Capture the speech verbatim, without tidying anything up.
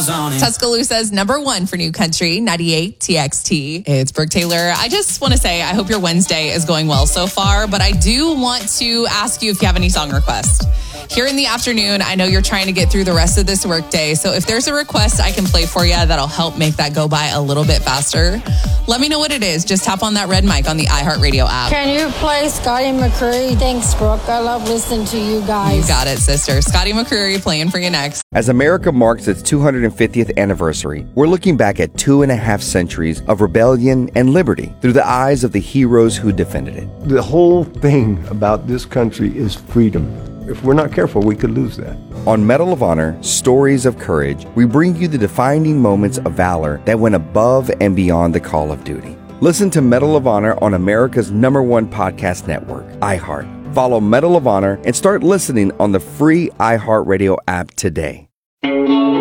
miles on it. Tuscaloosa's number one for new country, ninety-eight T X T. It's Brooke Taylor. I just want to say I hope your Wednesday is going well so far, but I do want to ask you if you have any song requests. Here in the afternoon, I know you're trying to get through the rest of this workday, so if there's a request I can play for you that'll help make that go by a little bit faster, let me know what it is. Just tap on that red mic on the iHeartRadio app. Can you play Scotty McCreery? Thanks, Brooke. I love listening to you guys. You got it, sister. Scotty McCreery playing for you next. As America marks its two hundred fiftieth anniversary, we're looking back at two and a half centuries of rebellion and liberty through the eyes of the heroes who defended it. The whole thing about this country is freedom. If we're not careful, we could lose that. On Medal of Honor, Stories of Courage, we bring you the defining moments of valor that went above and beyond the call of duty. Listen to Medal of Honor on America's number one podcast network, iHeart. Follow Medal of Honor and start listening on the free iHeartRadio app today.